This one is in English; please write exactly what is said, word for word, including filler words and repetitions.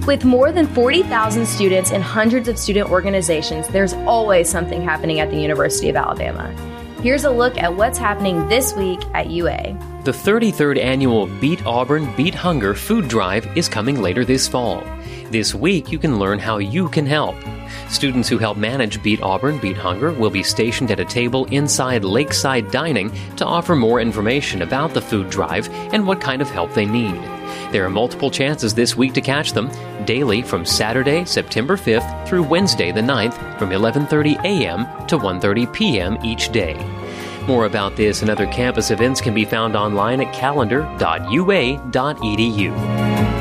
With more than forty thousand students and hundreds of student organizations, there's always something happening at the University of Alabama. Here's a look at what's happening this week at U A. The thirty-third annual Beat Auburn, Beat Hunger food drive is coming later this fall. This week, you can learn how you can help. Students who help manage Beat Auburn, Beat Hunger will be stationed at a table inside Lakeside Dining to offer more information about the food drive and what kind of help they need. There are multiple chances this week to catch them, daily from Saturday, September fifth through Wednesday the ninth from eleven thirty a.m. to one thirty p.m. each day. More about this and other campus events can be found online at calendar dot u a dot e d u.